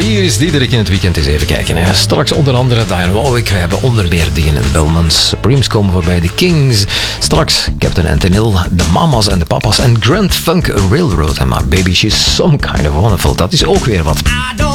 Hier is Diederik in het weekend. Eens even kijken. Hè. Straks onder andere Diane Warwick. We hebben onder meer dingen in Billmans. Supremes komen voorbij. De Kings. Straks Captain Antonil. De Mamas en de Papas. En Grand Funk Railroad. En My Baby She's Some Kind of Wonderful. Dat is ook weer wat.